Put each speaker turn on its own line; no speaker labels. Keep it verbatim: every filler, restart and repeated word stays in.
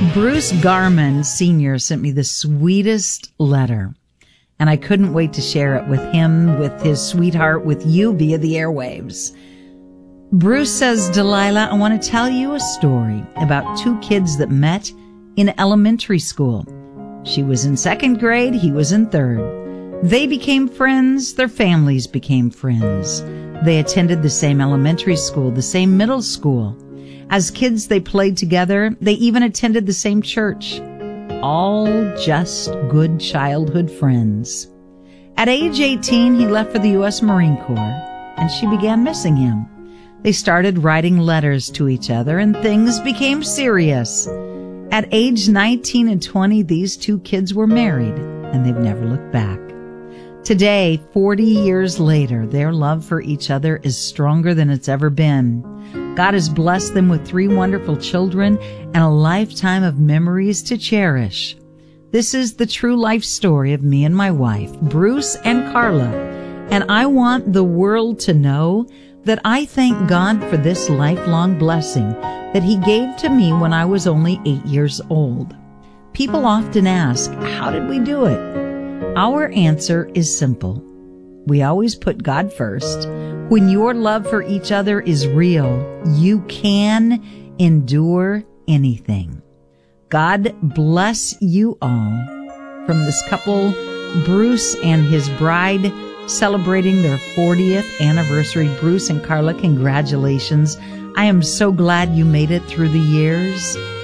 Bruce Garman Senior sent me the sweetest letter, and I couldn't wait to share it with him, with his sweetheart, with you via the airwaves. Bruce says, Delilah, I want to tell you a story about two kids that met in elementary school. She was in second grade, he was in third. They became friends, their families became friends. They attended the same elementary school, the same middle school. As kids, they played together. They even attended the same church. All just good childhood friends. At age eighteen, he left for the U S Marine Corps, and she began missing him. They started writing letters to each other, and things became serious. At age nineteen and twenty, these two kids were married, and they've never looked back. Today, forty years later, their love for each other is stronger than it's ever been. God has blessed them with three wonderful children and a lifetime of memories to cherish. This is the true life story of me and my wife, Bruce and Carla, and I want the world to know that I thank God for this lifelong blessing that He gave to me when I was only eight years old. People often ask, how did we do it? Our answer is simple. We always put God first. When your love for each other is real, you can endure anything. God bless you all. From this couple, Bruce and his bride, celebrating their fortieth anniversary. Bruce and Carla, congratulations. I am so glad you made it through the years.